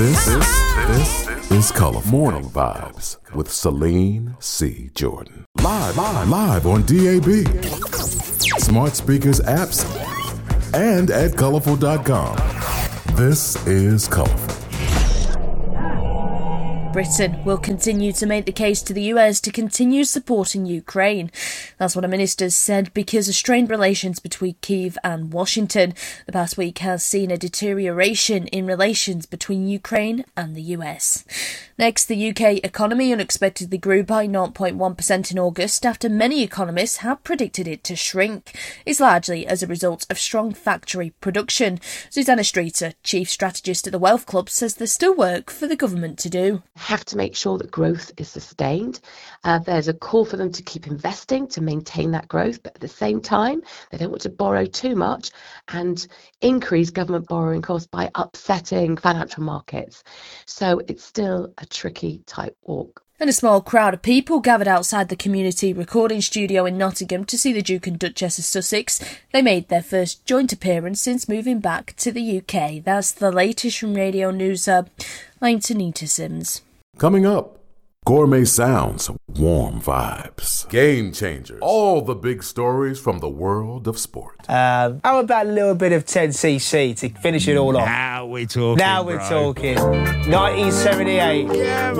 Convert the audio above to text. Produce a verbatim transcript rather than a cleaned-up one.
This, this, this is Color Morning Vibes with Celine C. Jordan. Live, live, live on D A B, smart speakers, apps, and at colorful dot com. This is Colorful. Britain will continue to make the case to the U S to continue supporting Ukraine. That's what a minister said because of strained relations between Kyiv and Washington. The past week has seen a deterioration in relations between Ukraine and the U S. Next, the U K economy unexpectedly grew by zero point one percent in August after many economists had predicted it to shrink. It's largely as a result of strong factory production. Susanna Streeter, chief strategist at the Wealth Club, says there's still work for the government to do. Have to make sure that growth is sustained. Uh, there's a call for them to keep investing to maintain that growth, but at the same time, they don't want to borrow too much and increase government borrowing costs by upsetting financial markets. So it's still a tricky tightrope. And a small crowd of people gathered outside the community recording studio in Nottingham to see the Duke and Duchess of Sussex. They made their first joint appearance since moving back to the U K. That's the latest from Radio News Hub. I'm Tanita Sims. Coming up, gourmet sounds, warm vibes, game changers, all the big stories from the world of sport. Um, how about a little bit of ten C C to finish it all off? Now we're talking. Now we're bro. talking. nineteen seventy-eight. Yeah,